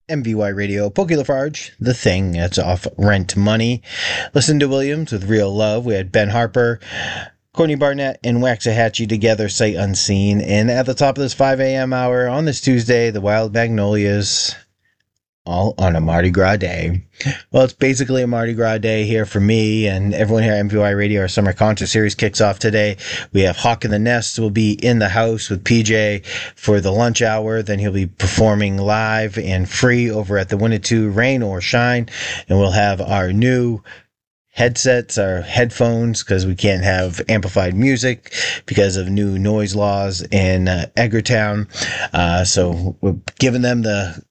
MVY Radio, Pokey Lafarge, The Thing, that's off Rent Money. Listen to Williams with Real Love. We had Ben Harper, Courtney Barnett, and Waxahachie together, Sight Unseen. And at the top of this 5 a.m. hour on this Tuesday, the Wild Magnolias, all on a Mardi Gras day. Well, it's basically a Mardi Gras day here for me and everyone here at MVY Radio. Our summer concert series kicks off today. We have Hawk in the Nest will be in the house with PJ for the lunch hour. Then he'll be performing live and free over at the Winnetou, rain or shine. And we'll have our new headsets, our headphones, because we can't have amplified music because of new noise laws in Edgartown. So we're giving them the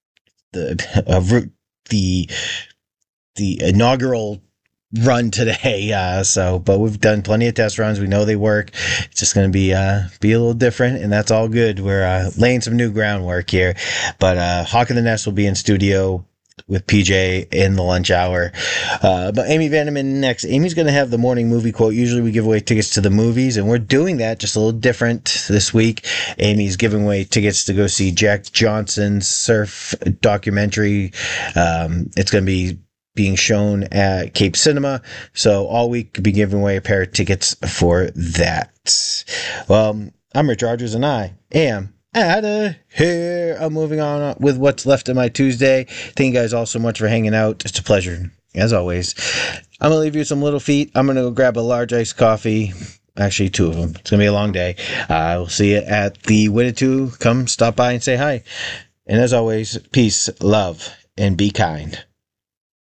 inaugural run today. But we've done plenty of test runs. We know they work. It's just going to be a little different, and that's all good. We're laying some new groundwork here. But Hawk in the Nest will be in studio with PJ in the lunch hour. But Amy Vandeman next. Amy's going to have the morning movie quote. Usually we give away tickets to the movies, and we're doing that just a little different this week. Amy's giving away tickets to go see Jack Johnson's surf documentary. It's going to be being shown at Cape Cinema. So all week we'll be giving away a pair of tickets for that. Well, I'm Rich Rogers, and I am out of here. I'm moving on with what's left of my Tuesday. Thank you guys all so much for hanging out. It's a pleasure, as always. I'm going to leave you with some Little Feat. I'm going to go grab a large iced coffee. Actually, 2 of them. It's going to be a long day. We'll see you at the Winnetou. Come stop by and say hi. And as always, peace, love, and be kind.